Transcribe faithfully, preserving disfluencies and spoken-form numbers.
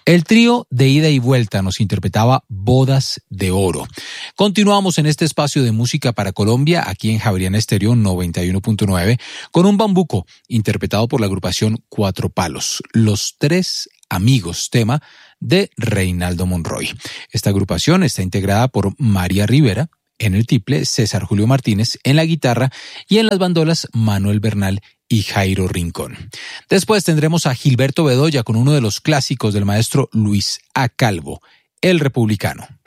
El trío de ida y vuelta nos interpretaba Bodas de Oro. Continuamos en este espacio de música para Colombia, aquí en Javeriana Estéreo noventa y uno punto nueve, con un bambuco interpretado por la agrupación Cuatro Palos, Los Tres Amigos, tema de Reinaldo Monroy. Esta agrupación está integrada por María Rivera en el tiple, César Julio Martínez en la guitarra y en las bandolas Manuel Bernal y Jairo Rincón. Después tendremos a Gilberto Bedoya con uno de los clásicos del maestro Luis A. Calvo, El Republicano.